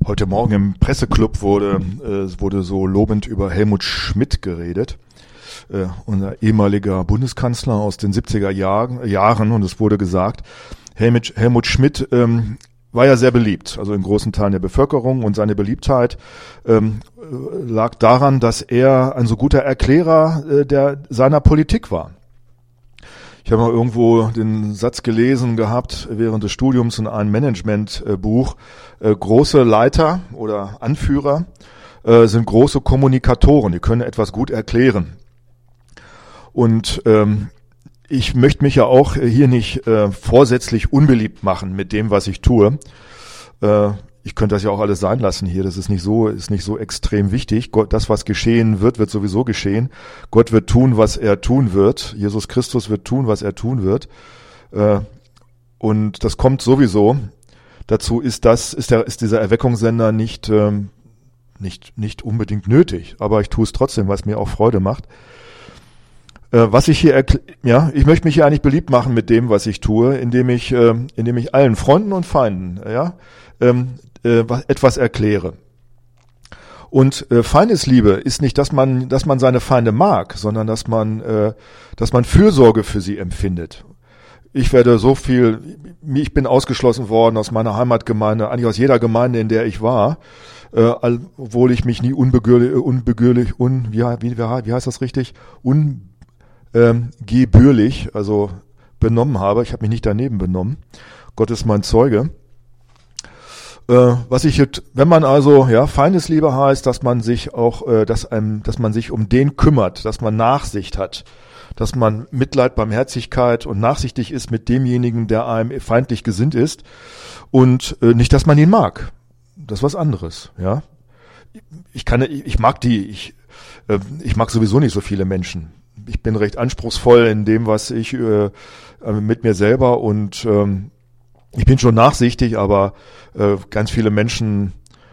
Heute Morgen im Presseclub wurde so lobend über Helmut Schmidt geredet, unser ehemaliger Bundeskanzler aus den 70er Jahren, und es wurde gesagt, Helmut Schmidt war ja sehr beliebt, also in großen Teilen der Bevölkerung, und seine Beliebtheit lag daran, dass er ein so guter Erklärer seiner Politik war. Ich habe mal irgendwo den Satz gelesen gehabt während des Studiums in einem Managementbuch, große Leiter oder Anführer sind große Kommunikatoren, die können etwas gut erklären. Und ich möchte mich ja auch hier nicht vorsätzlich unbeliebt machen mit dem, was ich tue. Ich könnte das ja auch alles sein lassen hier, das ist nicht so extrem wichtig. Das, was geschehen wird, wird sowieso geschehen. Gott wird tun, was er tun wird. Jesus Christus wird tun, was er tun wird. Und das kommt sowieso. Dazu ist dieser Erweckungssender nicht unbedingt nötig, aber ich tue es trotzdem, weil es mir auch Freude macht. Was ich hier ich möchte mich hier eigentlich beliebt machen mit dem, was ich tue, indem ich allen Freunden und Feinden, etwas erkläre. Und Feindesliebe ist nicht, dass man seine Feinde mag, sondern dass man Fürsorge für sie empfindet. Ich bin ausgeschlossen worden aus meiner Heimatgemeinde, eigentlich aus jeder Gemeinde, in der ich war, obwohl ich mich nie ungebührlich, also benommen habe. Ich habe mich nicht daneben benommen. Gott ist mein Zeuge. Wenn man also, Feindesliebe heißt, dass man sich auch, dass man sich um den kümmert, dass man Nachsicht hat, dass man Mitleid, Barmherzigkeit und nachsichtig ist mit demjenigen, der einem feindlich gesinnt ist, und nicht, dass man ihn mag. Das ist was anderes, ja. Ich mag sowieso nicht so viele Menschen. Ich bin recht anspruchsvoll in dem, was ich mit mir selber, und ich bin schon nachsichtig, aber ganz viele Menschen,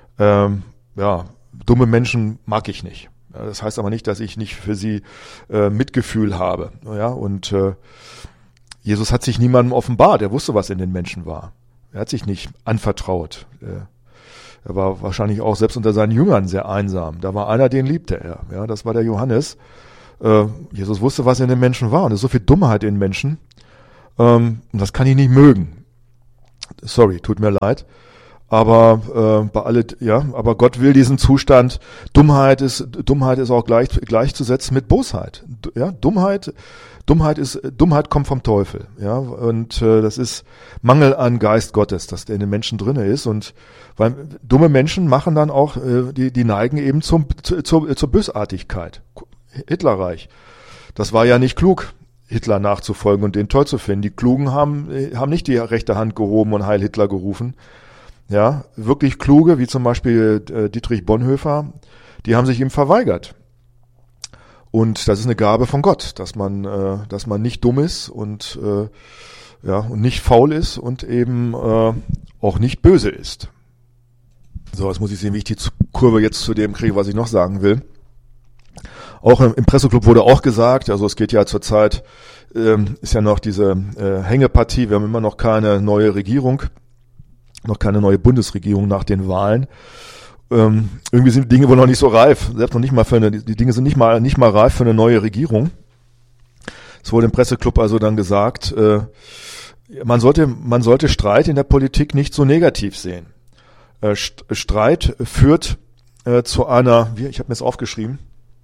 dumme Menschen mag ich nicht. Das heißt aber nicht, dass ich nicht für sie Mitgefühl habe. Ja, und Jesus hat sich niemandem offenbart. Er wusste, was in den Menschen war. Er hat sich nicht anvertraut. Er war wahrscheinlich auch selbst unter seinen Jüngern sehr einsam. Da war einer, den liebte er. Ja, das war der Johannes. Jesus wusste, was in den Menschen war. Und es ist so viel Dummheit in Menschen. Und das kann ich nicht mögen. Sorry, tut mir leid. Aber aber Gott will diesen Zustand. Dummheit ist auch gleichzusetzen mit Bosheit. Ja, Dummheit kommt vom Teufel. Ja, und das ist Mangel an Geist Gottes, dass der in den Menschen drinne ist. Und weil dumme Menschen machen dann auch, die neigen eben zur Bösartigkeit. Hitlerreich. Das war ja nicht klug, Hitler nachzufolgen und den toll zu finden. Die Klugen haben nicht die rechte Hand gehoben und Heil Hitler gerufen. Ja, wirklich Kluge, wie zum Beispiel Dietrich Bonhoeffer, die haben sich ihm verweigert. Und das ist eine Gabe von Gott, dass man nicht dumm ist und nicht faul ist und eben auch nicht böse ist. So, jetzt muss ich sehen, wie ich die Kurve jetzt zu dem kriege, was ich noch sagen will. Auch im Presseclub wurde auch gesagt, also es geht ja zurzeit, ist ja noch diese Hängepartie, wir haben immer noch keine neue Regierung, noch keine neue Bundesregierung nach den Wahlen. Irgendwie sind die Dinge wohl noch nicht so reif, selbst noch nicht mal die Dinge sind nicht mal reif für eine neue Regierung. Es wurde im Presseclub also dann gesagt, man sollte Streit in der Politik nicht so negativ sehen. Streit führt zu einer, ich habe mir das aufgeschrieben,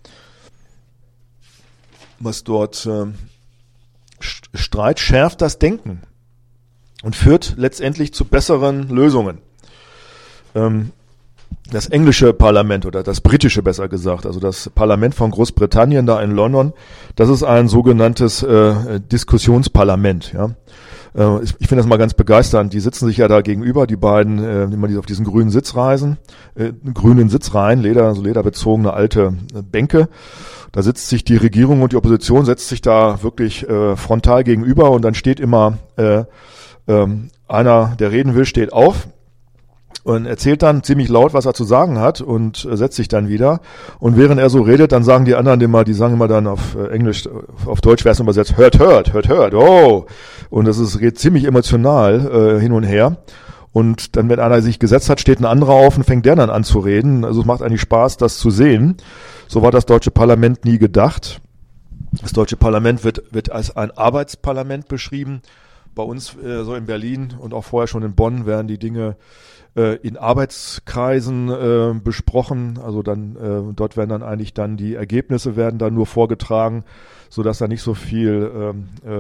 was dort Streit schärft das Denken und führt letztendlich zu besseren Lösungen. Das englische Parlament oder das britische besser gesagt, also das Parlament von Großbritannien da in London, das ist ein sogenanntes Diskussionsparlament. Ja, ich finde das mal ganz begeisternd. Die sitzen sich ja da gegenüber, die beiden, die auf diesen grünen Sitzreihen, lederbezogene alte Bänke. Da sitzt sich die Regierung und die Opposition setzt sich da wirklich frontal gegenüber, und dann steht immer einer, der reden will, steht auf und erzählt dann ziemlich laut, was er zu sagen hat, und setzt sich dann wieder. Und während er so redet, dann sagen die anderen die sagen immer dann auf Englisch, auf Deutsch wäre es übersetzt, hört, oh! Und geht ziemlich emotional hin und her. Und dann, wenn einer sich gesetzt hat, steht ein anderer auf und fängt der dann an zu reden. Also es macht eigentlich Spaß, das zu sehen. So war das deutsche Parlament nie gedacht. Das deutsche Parlament wird als ein Arbeitsparlament beschrieben. Bei uns so in Berlin und auch vorher schon in Bonn werden die Dinge in Arbeitskreisen besprochen. Also dann dort werden dann eigentlich dann die Ergebnisse werden dann nur vorgetragen, sodass da nicht so viel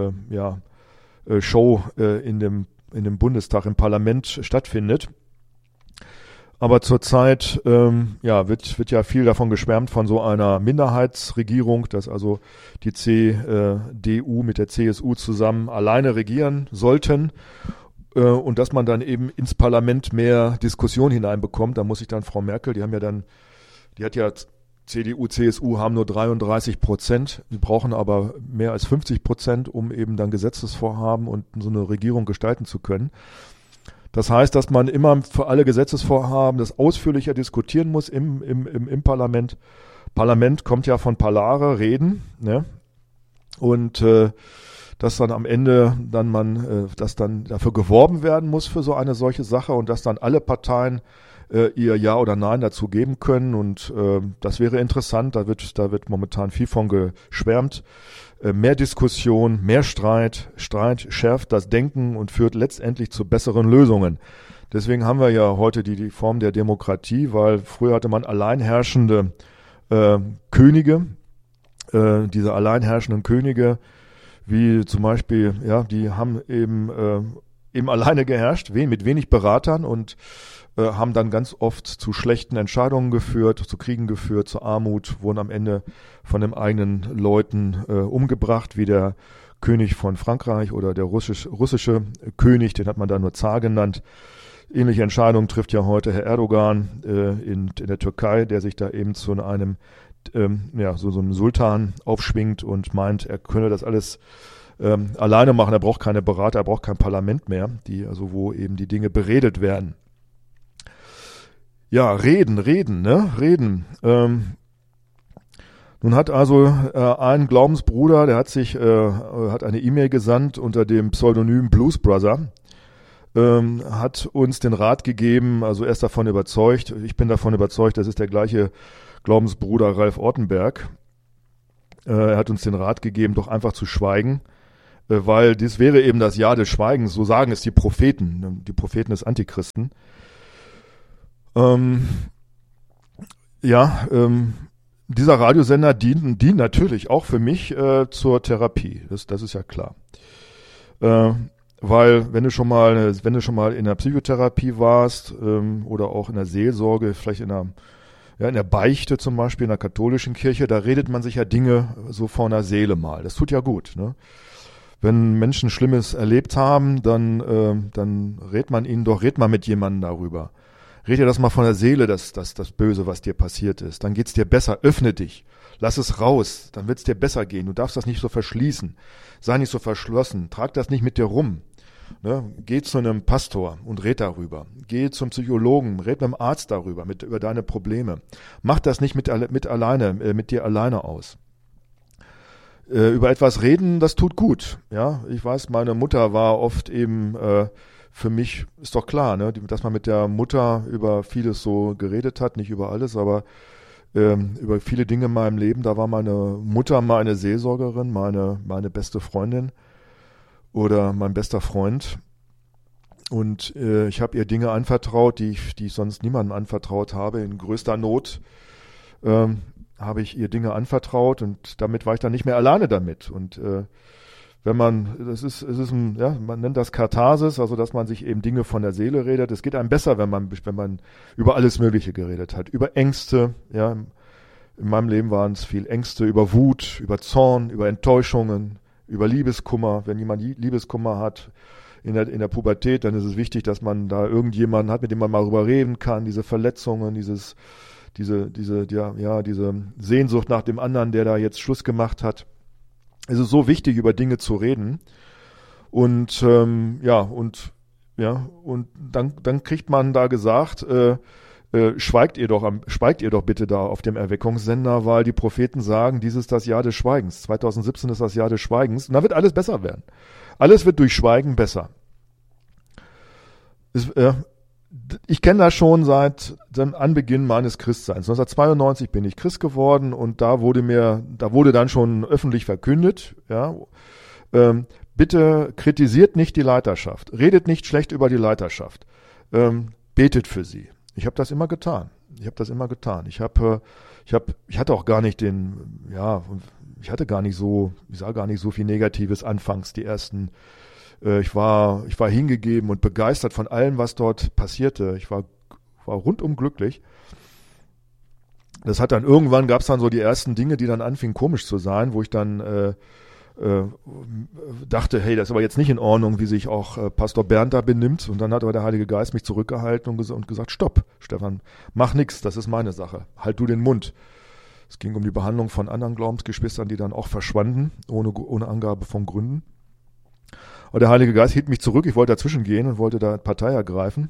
Show in dem Bundestag, im Parlament stattfindet. Aber zurzeit wird ja viel davon geschwärmt von so einer Minderheitsregierung, dass also die CDU mit der CSU zusammen alleine regieren sollten und dass man dann eben ins Parlament mehr Diskussion hineinbekommt. Da muss sich dann Frau Merkel, die hat ja CDU, CSU haben nur 33%, die brauchen aber mehr als 50%, um eben dann Gesetzesvorhaben und so eine Regierung gestalten zu können. Das heißt, dass man immer für alle Gesetzesvorhaben das ausführlicher diskutieren muss im Parlament. Parlament kommt ja von Parlare, Reden, ne? Und dass dann am Ende dass dann dafür geworben werden muss für so eine solche Sache und dass dann alle Parteien ihr Ja oder Nein dazu geben können. Und das wäre interessant, da wird momentan viel von geschwärmt. Mehr Diskussion, mehr Streit. Streit schärft das Denken und führt letztendlich zu besseren Lösungen. Deswegen haben wir ja heute die Form der Demokratie, weil früher hatte man alleinherrschende Könige. Diese alleinherrschenden Könige, wie zum Beispiel, ja, die haben eben alleine geherrscht, mit wenig Beratern und haben dann ganz oft zu schlechten Entscheidungen geführt, zu Kriegen geführt, zu Armut, wurden am Ende von den eigenen Leuten umgebracht, wie der König von Frankreich oder der russische König, den hat man da nur Zar genannt. Ähnliche Entscheidungen trifft ja heute Herr Erdogan in der Türkei, der sich da eben zu einem so einem Sultan aufschwingt und meint, er könne das alles alleine machen, er braucht keine Berater, er braucht kein Parlament mehr, wo eben die Dinge beredet werden. Ja, reden. Nun hat also ein Glaubensbruder, der hat eine E-Mail gesandt unter dem Pseudonym Blues Brother, hat uns den Rat gegeben, also er ist davon überzeugt, ich bin davon überzeugt, das ist der gleiche Glaubensbruder Ralf Ortenberg. Er hat uns den Rat gegeben, doch einfach zu schweigen, weil dies wäre eben das Jahr des Schweigens, so sagen es die Propheten des Antichristen. Dieser Radiosender dient natürlich auch für mich zur Therapie. Das ist ja klar. Weil wenn du schon mal in der Psychotherapie warst oder auch in der Seelsorge, vielleicht in der Beichte zum Beispiel, in der katholischen Kirche, da redet man sich ja Dinge so vor einer Seele mal. Das tut ja gut, ne? Wenn Menschen Schlimmes erlebt haben, dann red man mit jemandem darüber. Red dir das mal von der Seele, das Böse, was dir passiert ist. Dann geht's dir besser. Öffne dich. Lass es raus. Dann wird's dir besser gehen. Du darfst das nicht so verschließen. Sei nicht so verschlossen. Trag das nicht mit dir rum. Ne? Geh zu einem Pastor und red darüber. Geh zum Psychologen, red mit dem Arzt darüber, über deine Probleme. Mach das nicht mit dir alleine aus. Über etwas reden, das tut gut. Ja, ich weiß, meine Mutter war oft eben für mich ist doch klar, ne, dass man mit der Mutter über vieles so geredet hat, nicht über alles, aber über viele Dinge in meinem Leben. Da war meine Mutter meine Seelsorgerin, meine beste Freundin oder mein bester Freund. Und ich habe ihr Dinge anvertraut, die ich sonst niemandem anvertraut habe. In größter Not habe ich ihr Dinge anvertraut und damit war ich dann nicht mehr alleine damit. Und man nennt das Katharsis, also dass man sich eben Dinge von der Seele redet. Es geht einem besser, wenn man über alles Mögliche geredet hat. Über Ängste, ja. In meinem Leben waren es viel Ängste, über Wut, über Zorn, über Enttäuschungen, über Liebeskummer. Wenn jemand Liebeskummer hat in der Pubertät, dann ist es wichtig, dass man da irgendjemanden hat, mit dem man mal drüber reden kann. Diese Verletzungen, diese Sehnsucht nach dem anderen, der da jetzt Schluss gemacht hat. Es ist so wichtig, über Dinge zu reden. Und dann kriegt man da gesagt, schweigt ihr doch bitte da auf dem Erweckungssender, weil die Propheten sagen, dies ist das Jahr des Schweigens. 2017 ist das Jahr des Schweigens. Und dann wird alles besser werden. Alles wird durch Schweigen besser. Ich kenne das schon seit dem Anbeginn meines Christseins. 1992 bin ich Christ geworden und da wurde dann schon öffentlich verkündet, ja, bitte kritisiert nicht die Leiterschaft, redet nicht schlecht über die Leiterschaft, betet für sie. Ich habe das immer getan. Ich hatte auch gar nicht ich sah gar nicht so viel Negatives anfangs, die ersten. Ich war hingegeben und begeistert von allem, was dort passierte. Ich war rundum glücklich. Das hat dann irgendwann gab es dann so die ersten Dinge, die dann anfingen komisch zu sein, wo ich dann dachte, hey, das ist aber jetzt nicht in Ordnung, wie sich auch Pastor Bernd da benimmt. Und dann hat aber der Heilige Geist mich zurückgehalten und gesagt, stopp, Stefan, mach nix, das ist meine Sache. Halt du den Mund. Es ging um die Behandlung von anderen Glaubensgeschwistern, die dann auch verschwanden, ohne Angabe von Gründen. Aber der Heilige Geist hielt mich zurück, ich wollte dazwischen gehen und wollte da Partei ergreifen.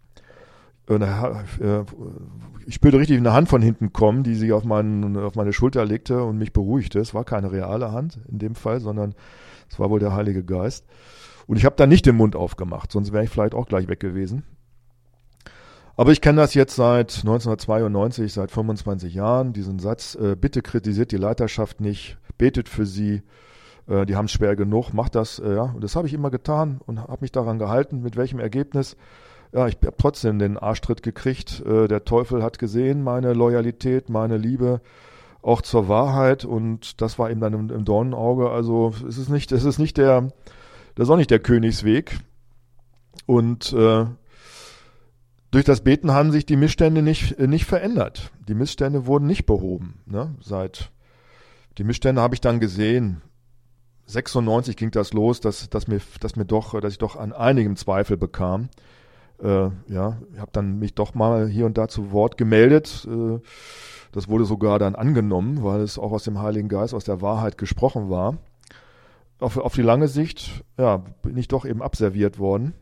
Ich spürte richtig eine Hand von hinten kommen, die sich auf meine Schulter legte und mich beruhigte. Es war keine reale Hand in dem Fall, sondern es war wohl der Heilige Geist. Und ich habe dann nicht den Mund aufgemacht, sonst wäre ich vielleicht auch gleich weg gewesen. Aber ich kenne das jetzt seit 1992, seit 25 Jahren, diesen Satz, bitte kritisiert die Leiterschaft nicht, betet für sie. Die haben es schwer genug, macht das, ja. Und das habe ich immer getan und habe mich daran gehalten. Mit welchem Ergebnis? Ja, ich habe trotzdem den Arschtritt gekriegt. Der Teufel hat gesehen, meine Loyalität, meine Liebe auch zur Wahrheit. Und das war eben dann im Dornenauge. Also das ist auch nicht der Königsweg. Und durch das Beten haben sich die Missstände nicht verändert. Die Missstände wurden nicht behoben. Ne? Die Missstände habe ich dann gesehen. 96 ging das los, dass ich doch an einigem Zweifel bekam. Ich habe dann mich doch mal hier und da zu Wort gemeldet. Das wurde sogar dann angenommen, weil es auch aus dem Heiligen Geist, aus der Wahrheit gesprochen war. Auf die lange Sicht, ja, bin ich doch eben abserviert worden,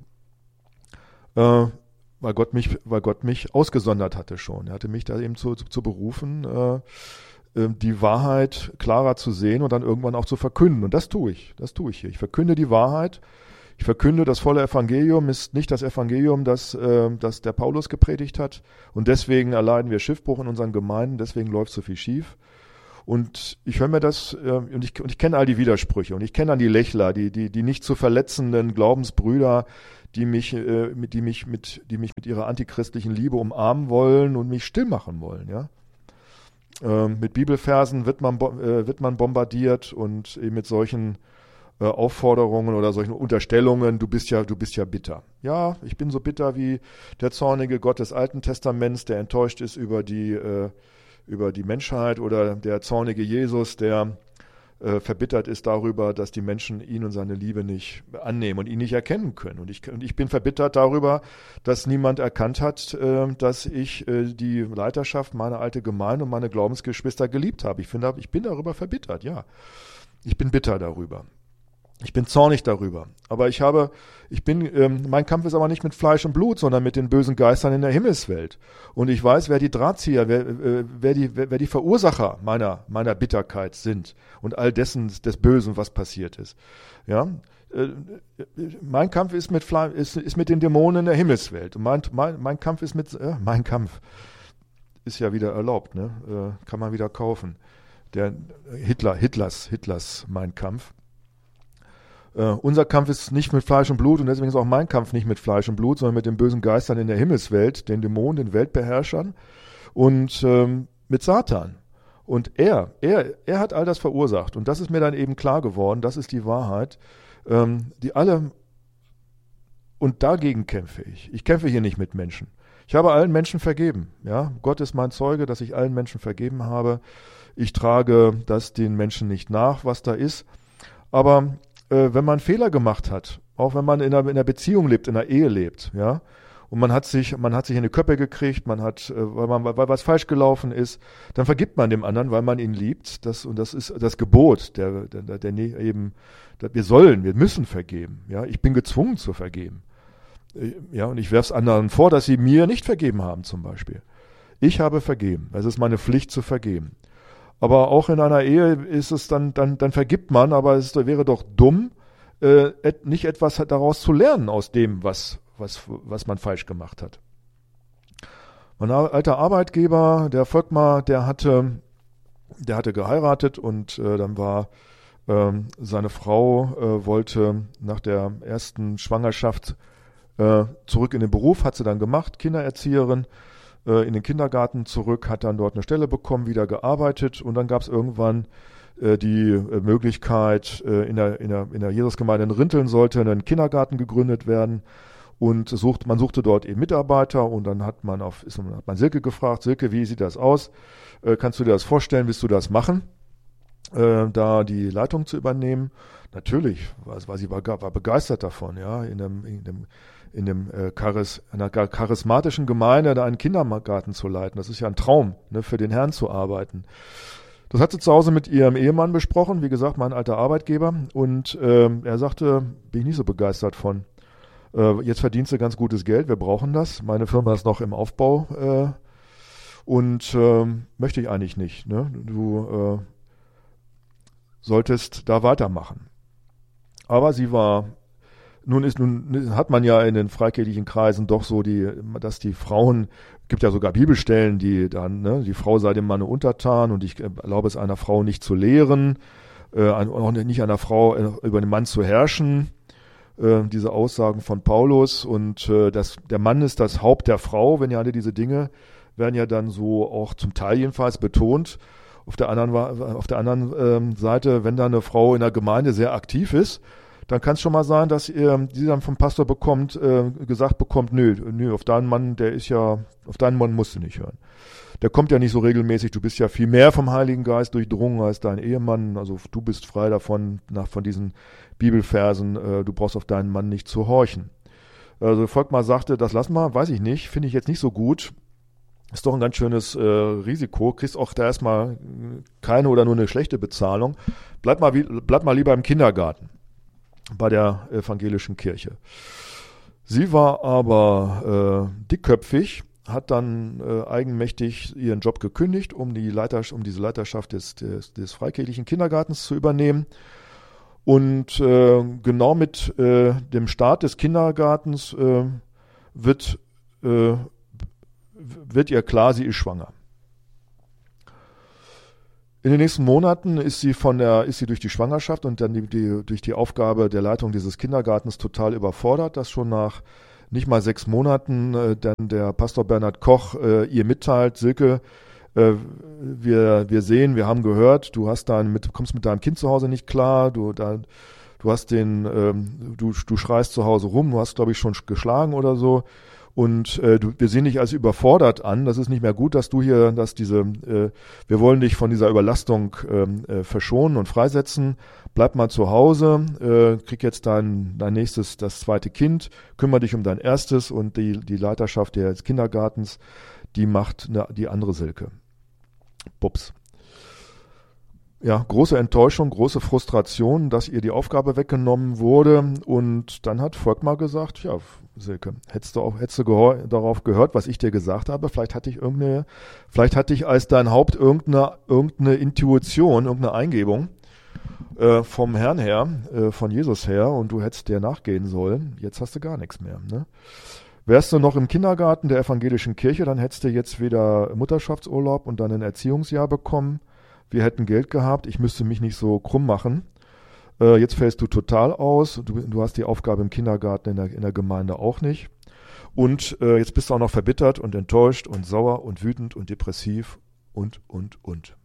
weil Gott mich ausgesondert hatte schon. Er hatte mich da eben zu berufen, die Wahrheit klarer zu sehen und dann irgendwann auch zu verkünden. Und das tue ich hier. Ich verkünde die Wahrheit. Ich verkünde, das volle Evangelium ist nicht das Evangelium, das der Paulus gepredigt hat. Und deswegen erleiden wir Schiffbruch in unseren Gemeinden, deswegen läuft so viel schief. Und ich höre mir das, und ich kenne all die Widersprüche. Und ich kenne dann die Lächler, die nicht zu verletzenden Glaubensbrüder, die mich mit ihrer antichristlichen Liebe umarmen wollen und mich still machen wollen, ja. Mit Bibelversen wird man bombardiert und eben mit solchen Aufforderungen oder solchen Unterstellungen, du bist ja bitter. Ja, ich bin so bitter wie der zornige Gott des Alten Testaments, der enttäuscht ist über die Menschheit, oder der zornige Jesus, der verbittert ist darüber, dass die Menschen ihn und seine Liebe nicht annehmen und ihn nicht erkennen können. Und ich bin verbittert darüber, dass niemand erkannt hat, dass ich die Leiterschaft, meine alte Gemeinde und meine Glaubensgeschwister geliebt habe. Ich bin darüber verbittert, ja. Ich bin bitter darüber. Ich bin zornig darüber. Aber mein Kampf ist aber nicht mit Fleisch und Blut, sondern mit den bösen Geistern in der Himmelswelt. Und ich weiß, wer die Drahtzieher, wer die Verursacher meiner Bitterkeit sind und all dessen, des Bösen, was passiert ist. Ja? Mein Kampf ist mit den Dämonen in der Himmelswelt. Und mein Kampf ist mein Kampf ist ja wieder erlaubt, ne? Kann man wieder kaufen. Der Hitlers Mein Kampf. Unser Kampf ist nicht mit Fleisch und Blut, und deswegen ist auch mein Kampf nicht mit Fleisch und Blut, sondern mit den bösen Geistern in der Himmelswelt, den Dämonen, den Weltbeherrschern und mit Satan. Und er hat all das verursacht, und das ist mir dann eben klar geworden, das ist die Wahrheit, die alle, und dagegen kämpfe ich. Ich kämpfe hier nicht mit Menschen. Ich habe allen Menschen vergeben. Ja? Gott ist mein Zeuge, dass ich allen Menschen vergeben habe. Ich trage das den Menschen nicht nach, was da ist. Aber wenn man Fehler gemacht hat, auch wenn man in einer Beziehung lebt, in einer Ehe lebt, ja, und man hat sich in die Köppe gekriegt, weil was falsch gelaufen ist, dann vergibt man dem anderen, weil man ihn liebt. Das ist das Gebot, wir müssen vergeben. Ja, ich bin gezwungen zu vergeben. Ja, und ich werfe es anderen vor, dass sie mir nicht vergeben haben, zum Beispiel. Ich habe vergeben. Es ist meine Pflicht zu vergeben. Aber auch in einer Ehe ist es dann vergibt man, aber es wäre doch dumm, nicht etwas daraus zu lernen aus dem, was was man falsch gemacht hat. Mein alter Arbeitgeber, der Volkmar, der hatte geheiratet und dann war seine Frau wollte nach der ersten Schwangerschaft zurück in den Beruf, hat sie dann gemacht, Kindererzieherin, in den Kindergarten zurück, hat dann dort eine Stelle bekommen, wieder gearbeitet und dann gab es irgendwann die Möglichkeit, in der Jesusgemeinde in Rinteln sollte ein Kindergarten gegründet werden und man suchte dort eben Mitarbeiter und dann hat man Silke gefragt, Silke, wie sieht das aus? Kannst du dir das vorstellen, willst du das machen? Da die Leitung zu übernehmen? Natürlich, sie war begeistert davon, ja, einer charismatischen Gemeinde da einen Kindergarten zu leiten. Das ist ja ein Traum, ne, für den Herrn zu arbeiten. Das hat sie zu Hause mit ihrem Ehemann besprochen, wie gesagt, mein alter Arbeitgeber. Und er sagte, bin ich nicht so begeistert von. Jetzt verdienst du ganz gutes Geld, wir brauchen das. Meine Firma ist noch im Aufbau und möchte ich eigentlich nicht. Ne? Du solltest da weitermachen. Aber nun hat man ja in den freikirchlichen Kreisen doch so dass die Frauen, gibt ja sogar Bibelstellen, die dann, ne, die Frau sei dem Manne untertan und ich erlaube es einer Frau nicht zu lehren, auch nicht einer Frau über den Mann zu herrschen, diese Aussagen von Paulus und der Mann ist das Haupt der Frau, wenn ja alle diese Dinge werden ja dann so auch zum Teil jedenfalls betont. Auf der anderen Seite, wenn da eine Frau in der Gemeinde sehr aktiv ist, dann kann es schon mal sein, dass sie dann vom Pastor gesagt bekommt, nö, auf deinen Mann musst du nicht hören. Der kommt ja nicht so regelmäßig, du bist ja viel mehr vom Heiligen Geist durchdrungen als dein Ehemann, also du bist frei davon, von diesen Bibelversen, du brauchst auf deinen Mann nicht zu horchen. Also Volkmar sagte, das lass mal, weiß ich nicht, finde ich jetzt nicht so gut. Ist doch ein ganz schönes Risiko, kriegst auch da erstmal keine oder nur eine schlechte Bezahlung. Bleib mal lieber im Kindergarten bei der evangelischen Kirche. Sie war aber dickköpfig, hat dann eigenmächtig ihren Job gekündigt, um diese Leiterschaft des freikirchlichen Kindergartens zu übernehmen. Und genau mit dem Start des Kindergartens wird ihr klar, sie ist schwanger. In den nächsten Monaten ist sie durch die Schwangerschaft und dann durch die Aufgabe der Leitung dieses Kindergartens total überfordert, dass schon nach nicht mal 6 Monaten dann der Pastor Bernhard Koch ihr mitteilt, Silke, wir haben gehört, du kommst mit deinem Kind zu Hause nicht klar, du schreist zu Hause rum, du hast, glaube ich, schon geschlagen oder so. Und wir sehen dich als überfordert an. Das ist nicht mehr gut, wir wollen dich von dieser Überlastung verschonen und freisetzen. Bleib mal zu Hause, krieg jetzt das zweite Kind, kümmere dich um dein erstes und die Leiterschaft des Kindergartens, die macht die andere Silke. Bups. Ja, große Enttäuschung, große Frustration, dass ihr die Aufgabe weggenommen wurde. Und dann hat Volkmar gesagt, ja, Silke, hättest du darauf gehört, was ich dir gesagt habe? Vielleicht hatte ich als dein Haupt irgendeine Intuition, irgendeine Eingebung vom Herrn her, von Jesus her, und du hättest dir nachgehen sollen. Jetzt hast du gar nichts mehr. Ne? Wärst du noch im Kindergarten der evangelischen Kirche, dann hättest du jetzt wieder Mutterschaftsurlaub und dann ein Erziehungsjahr bekommen. Wir hätten Geld gehabt, ich müsste mich nicht so krumm machen. Jetzt fällst du total aus, du hast die Aufgabe im Kindergarten in der Gemeinde auch nicht. Und jetzt bist du auch noch verbittert und enttäuscht und sauer und wütend und depressiv und.